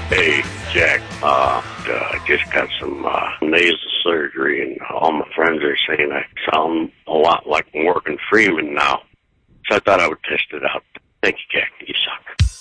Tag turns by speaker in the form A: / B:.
A: Hey, Jack, I just got some nasal surgery, and all my friends are saying I sound a lot like Morgan Freeman now. So I thought I would test it out. Thank you, Jack. You suck.